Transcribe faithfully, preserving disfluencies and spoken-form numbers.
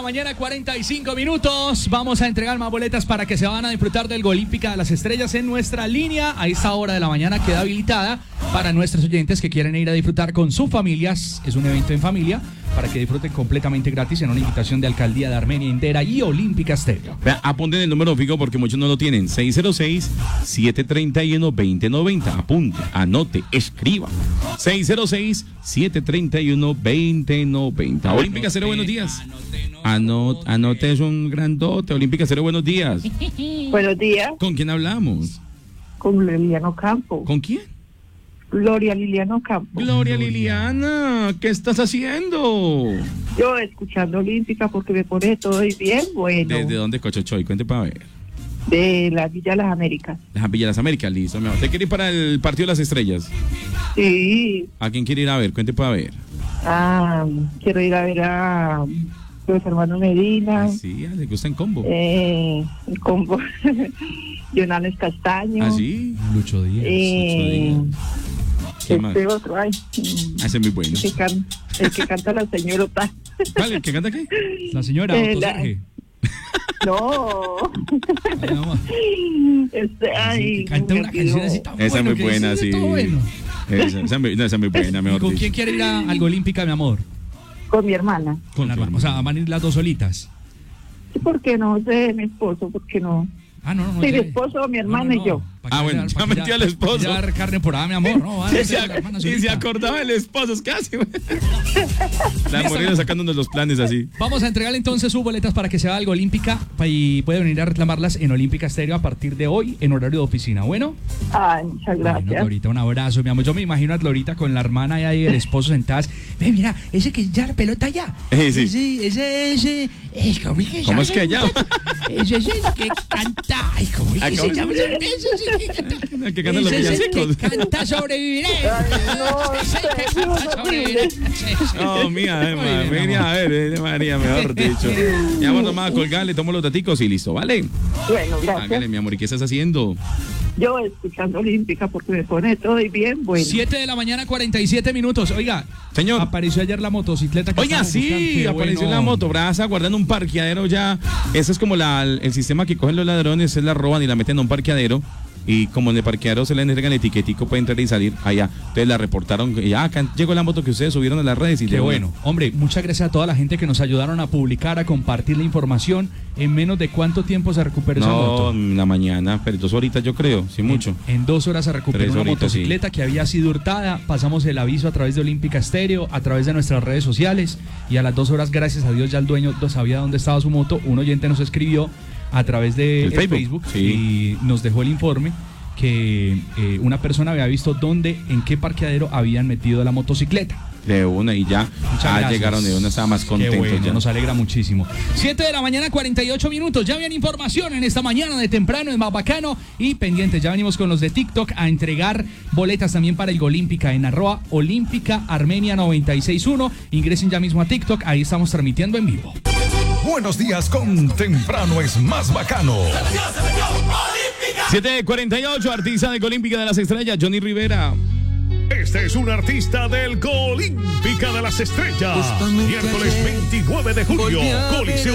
la mañana, cuarenta y cinco minutos. Vamos a entregar más boletas para que se van a disfrutar del Golímpica de las Estrellas en nuestra línea. A esta hora de la mañana queda habilitada para nuestros oyentes que quieren ir a disfrutar con sus familias. Es un evento en familia para que disfruten completamente gratis en una invitación de Alcaldía de Armenia Indera y Olímpica Estéreo. Apunten el número fijo porque muchos no lo tienen. seis cero seis, siete tres uno, dos cero nueve cero. Apunte, anote, escriba. seis cero seis, siete tres uno, dos cero nueve cero. Olímpica Estéreo, buenos días. Anote, anote, es un grandote. Olímpica Estéreo, buenos días. Buenos días. ¿Con quién hablamos? Con Liliano Campo. ¿Con quién? Gloria Liliano Campo. Gloria Liliana, ¿qué estás haciendo? Yo escuchando Olímpica porque me pone todo y bien bueno. ¿Desde dónde, Cochochoy? Cuente para ver. De la Villa de las Américas. Las Villas de las Américas, listo. ¿Usted quiere ir para el partido de las estrellas? Sí. ¿A quién quiere ir a ver? Cuente para ver. Ah, quiero ir a ver a los hermanos Medina. Ah, sí, le gusta en combo. Eh, el combo. Jonanes Castaño. ¿Ah, sí? Lucho Díaz. Eh, Lucho Díaz. ¿Qué más? este otro, ay. Ah, ese es muy bueno. El que, can, el que canta la señorita. ¿Cuál? ¿El que canta qué? La señora Eh, Otto la- Serge. No. Ay, mamá. Este, ay, Canta me una olvidó. canción así tan Esa es bueno muy que buena, dice sí. todo bueno. Esa, esa, es muy- no, esa es muy buena, ¿Y mejor con dicho. quién quiere ir a, al Golímpica, mi amor? Con mi hermana. Con la hermana. O sea, van a ir las dos solitas. Sí, ¿por qué no? Sé mi esposo, ¿por qué no? Ah, no, no, no. Sí, mi ya- esposo, mi no, hermana no, no. y yo. ¿Pa' qué Ah, bueno, llevar- ya pa' qué metió al llevar- esposo. llevar carne por ahí, mi amor. No, van a Y ir se, con la hermana y se solita. acordaba el esposo, es casi. La morena sacándonos los planes así. Vamos a entregarle entonces sus boletas para que se vaya al Golímpica y puede venir a reclamarlas en Olímpica Estéreo a partir de hoy en horario de oficina. Bueno, Ay, muchas bueno, gracias. Glorita, un abrazo, mi amor. Yo me imagino a Glorita con la hermana y ahí el esposo sentadas. Ve, mira, ese que ya la pelota ya. Eh, sí. Ese, ese, ese. Es como que ¿Cómo es que ya? llama? Ese es el que canta. Ay, ¿cómo es Ah, que ¿cómo se se llama? llama? Ese es el que canta. El que canta los Ese es el villancicos. que canta sobreviviré. no, Ese es el que no, canta no, sobreviviré. Sí, sí. No, mía, eh, Muy ma- bien, mira, amor. a ver, eh, María, mejor dicho. Ya vamos nomás a colgar, le tomo los daticos y listo, ¿vale? Bueno, Hágale, gracias. mi amor, ¿y qué estás haciendo? Yo escuchando Olímpica porque me pone todo y bien bueno. siete de la mañana, cuarenta y siete minutos. Oiga, Señor. apareció ayer la motocicleta que Oiga, estábamos buscando. sí, Qué apareció bueno. la moto, brasa, guardando un parqueadero ya. Ese es como la, el sistema que cogen los ladrones, se la roban y la meten a un parqueadero. Y como en el parqueadero se le entregan el etiquetico para entrar y salir allá. Entonces la reportaron, y ya acá llegó la moto que ustedes subieron a las redes y Qué de bueno. Hombre, muchas gracias a toda la gente que nos ayudaron a publicar, a compartir la información. ¿En menos de cuánto tiempo se recuperó esa No, moto? en la mañana, pero dos horitas yo creo, sí mucho. En, en dos horas se recuperó Tres una horitas, motocicleta que había sido hurtada. Pasamos el aviso a través de Olímpica Estéreo, a través de nuestras redes sociales. Y a las dos horas, gracias a Dios, ya el dueño sabía dónde estaba su moto. Un oyente nos escribió a través de El el Facebook, Facebook, sí. y nos dejó el informe que eh, una persona había visto dónde, en qué parqueadero habían metido la motocicleta. De una y ya, Muchas ya gracias. llegaron de una, estaba más contento Qué bueno, ya. nos alegra muchísimo. siete de la mañana, cuarenta y ocho minutos. Ya habían información en esta mañana de temprano, es más bacano. Y pendientes, ya venimos con los de TikTok a entregar boletas también para el Golímpica en arroba Olímpica Armenia noventa y seis punto uno. Ingresen ya mismo a TikTok, ahí estamos transmitiendo en vivo. Buenos días con Temprano es más bacano. siete cuarenta y ocho, artista de Olímpica de las Estrellas, Johnny Rivera. Este es un artista del Golímpica de las Estrellas. Miércoles veintinueve de julio, Coliseo